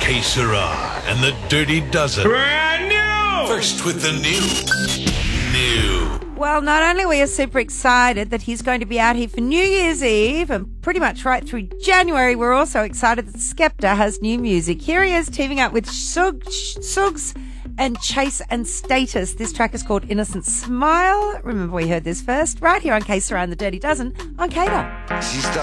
Que Sera and the Dirty Dozen. Brand new! First with the new. Well, not only are we super excited that he's going to be out here for New Year's Eve and pretty much right through January, we're also excited that Skepta has new music. Here he is teaming up with Suggs and Chase and Status. This track is called Innocent Smile. Remember we heard this first right here on Que Sera and the Dirty Dozen on K-Dot. She started